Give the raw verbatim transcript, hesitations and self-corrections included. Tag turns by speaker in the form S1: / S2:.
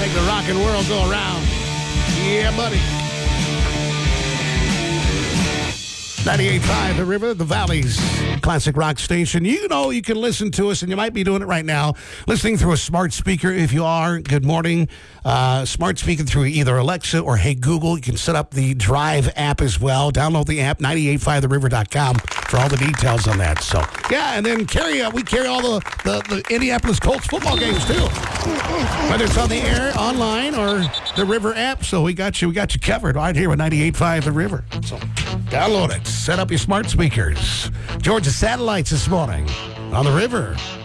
S1: Make the rock and world go around. Yeah, buddy. ninety-eight point five The River, the Valley's classic rock station. You know you can listen to us, and you might be doing it right now, listening through a smart speaker. If you are, good morning. Uh, smart speaker through either Alexa or Hey Google. You can set up the Drive app as well. Download the app, nine eight five the river dot com for all the details on that. So, yeah, and then carry uh, we carry all the, the, the Indianapolis Colts football games, too. Whether it's on the air, online, or the River app. So we got you, we got you covered right here with ninety-eight point five The River. So download it. Set up your smart speakers. Georgia Satellites this morning on the River.